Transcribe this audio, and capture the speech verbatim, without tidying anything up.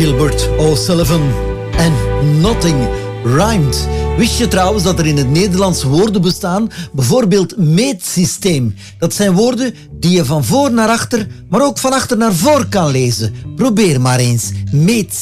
Gilbert O'Sullivan en Nothing Rhymed. Wist je trouwens dat er in het Nederlands woorden bestaan? Bijvoorbeeld meetsysteem. Dat zijn woorden die je van voor naar achter, maar ook van achter naar voor kan lezen. Probeer maar eens. Meetsysteem.